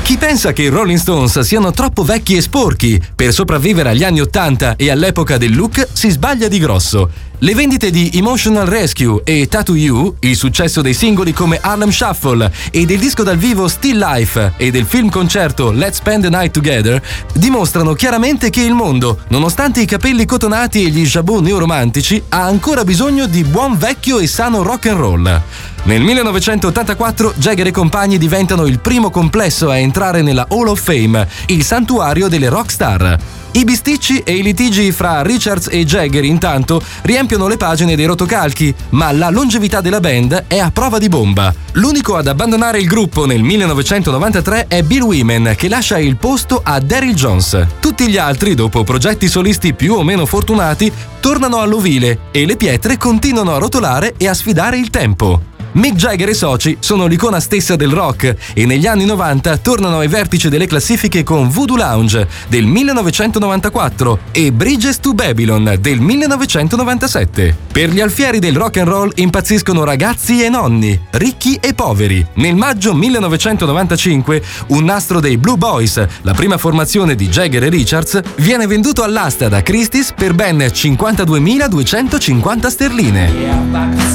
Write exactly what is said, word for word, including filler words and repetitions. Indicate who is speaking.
Speaker 1: Chi pensa che i Rolling Stones siano troppo vecchi e sporchi per sopravvivere agli anni ottanta e all'epoca del look si sbaglia di grosso. Le vendite di Emotional Rescue e Tattoo You, il successo dei singoli come Harlem Shuffle e del disco dal vivo Still Life e del film concerto Let's Spend the Night Together, dimostrano chiaramente che il mondo, nonostante i capelli cotonati e gli jabot neoromantici, ha ancora bisogno di buon vecchio e sano rock and roll. Nel millenovecentottantaquattro Jagger e compagni diventano il primo complesso a entrare nella Hall of Fame, il santuario delle rock star. I bisticci e i litigi fra Richards e Jagger intanto riempiono le pagine dei rotocalchi, ma la longevità della band è a prova di bomba. L'unico ad abbandonare il gruppo nel millenovecentonovantatré è Bill Wyman, che lascia il posto a Daryl Jones. Tutti gli altri, dopo progetti solisti più o meno fortunati, tornano all'ovile e le pietre continuano a rotolare e a sfidare il tempo. Mick Jagger e soci sono l'icona stessa del rock e negli anni novanta tornano ai vertici delle classifiche con Voodoo Lounge del millenovecentonovantaquattro e Bridges to Babylon del millenovecentonovantasette. Per gli alfieri del rock and roll impazziscono ragazzi e nonni, ricchi e poveri. Nel maggio millenovecentonovantacinque un nastro dei Blue Boys, la prima formazione di Jagger e Richards, viene venduto all'asta da Christie's per ben cinquantaduemiladuecentocinquanta sterline.